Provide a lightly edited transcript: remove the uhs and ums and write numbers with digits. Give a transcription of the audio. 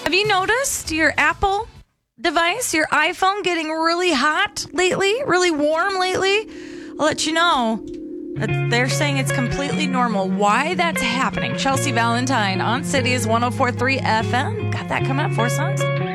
Have you noticed your Apple device, your iPhone, getting really hot lately, really warm lately? I'll let you know. They're saying it's completely normal. Why that's happening? Chelsea Valentine on Cities 104.3 FM. Got that coming up. 4 songs.